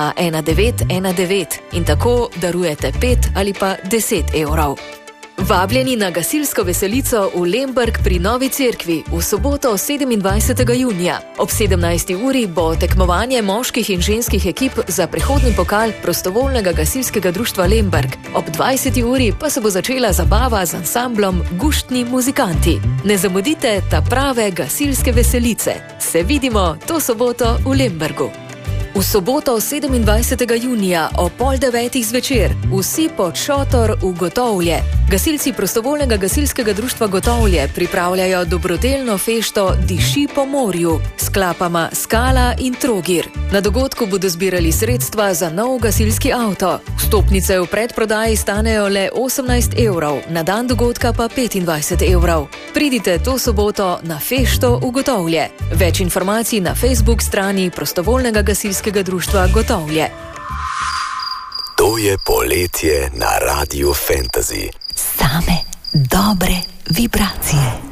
1919 in tako darujete 5 ali pa 10 evrov. Vabljeni na gasilsko veselico v Lemberg pri Novi Cerkvi v soboto 27. junija. Ob 17. uri bo tekmovanje moških in ženskih ekip za prehodni pokal prostovoljnega gasilskega društva Lemberg. Ob 20. uri pa se bo začela zabava z ansamblom Guštni muzikanti. Ne zamudite ta prave gasilske veselice. Se vidimo to soboto v Lembergu. V soboto 27. junija o 8:30 zvečer vsi pod šotor v Gotovlje. Gasilci prostovoljnega gasilskega društva Gotovlje pripravljajo dobrodelno fešto Diši po morju s klapama Skala in Trogir. Na dogodku bodo zbirali sredstva za nov gasilski avto. Vstopnice v predprodaji stanejo le 18 evrov, na dan dogodka pa 25 evrov. Pridite to soboto na fešto v Gotovlje. Več informacij na Facebook strani prostovoljnega gasilskega društva Gotovlje. To je poletje na Radiu Fantasy. Same dobre vibracije.